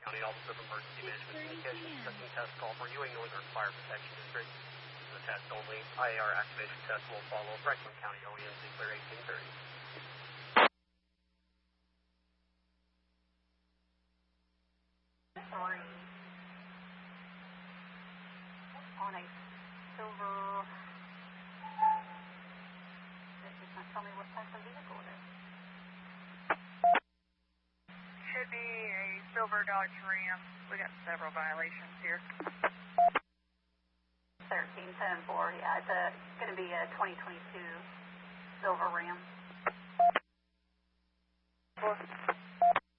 County Office of Emergency Management Communications, testing test call for Ewing Northern Fire Protection District. The test only. IAR activation test will follow. Franklin County OEMC clear 1830. On a silver. This is not telling me what type of vehicle it is. Should be a silver Dodge Ram. We got several violations here. 1310-4, yeah, it's going to be a 2022 silver Ram. 4.